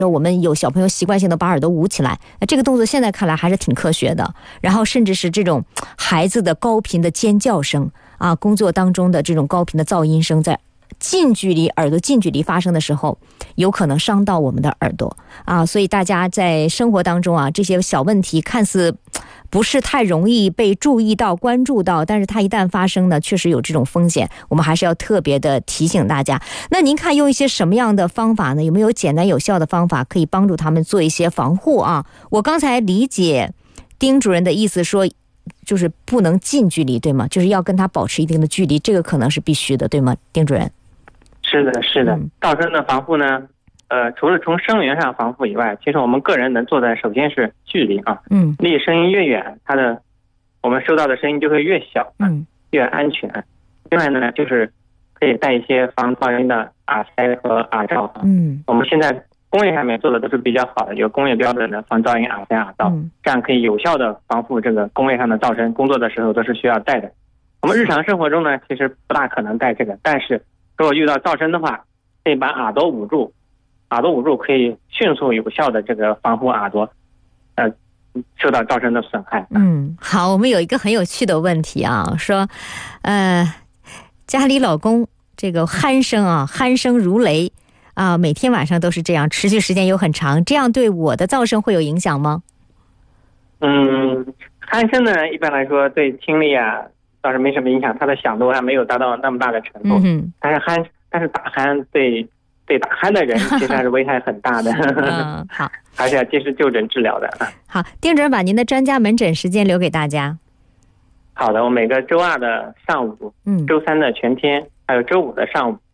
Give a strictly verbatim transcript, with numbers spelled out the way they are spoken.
我们有小朋友习惯性的把耳朵捂起来，这个动作现在看来还是挺科学的。然后甚至是这种孩子的高频的尖叫声啊，工作当中的这种高频的噪音声，在近距离耳朵近距离发生的时候，有可能伤到我们的耳朵啊。所以大家在生活当中啊，这些小问题看似不是太容易被注意到关注到，但是它一旦发生呢，确实有这种风险，我们还是要特别的提醒大家。那您看用一些什么样的方法呢？有没有简单有效的方法可以帮助他们做一些防护啊？我刚才理解丁主任的意思说就是不能近距离，对吗？就是要跟他保持一定的距离，这个可能是必须的，对吗，丁主任？ 是的，是的。噪声的防护呢，呃，除了从声源上防护以外，其实我们个人能做的首先是距离啊，嗯，离声音越远，它的我们收到的声音就会越小，嗯，越安全。另外呢，就是可以戴一些防噪音的耳塞和耳罩，嗯，我们现在工业上面做的都是比较好的，有工业标准的防噪音耳塞、耳罩，嗯，这样可以有效的防护这个工业上的噪声。工作的时候都是需要戴的。我们日常生活中呢，其实不大可能戴这个，但是如果遇到噪声的话，可以把耳朵捂住，耳朵捂住可以迅速有效的这个防护耳朵，呃，受到噪声的损害。 嗯，好，我们有一个很有趣的问题啊，说，呃，家里老公这个鼾声啊，鼾声如雷啊，每天晚上都是这样，持续时间又很长，这样对我的噪声会有影响吗？ 嗯，鼾声呢，一般来说对听力啊倒是没什么影响，它的响度还没有达到那么大的程度。嗯，但是鼾，但是打鼾对对打鼾的人其实还是危害很大的。 嗯，好， 还是要及时就诊治疗的。 好，丁主任把您的专家门诊时间留给大家。 好的，我每个周二的上午，嗯，周三的全天，还有周五的上午，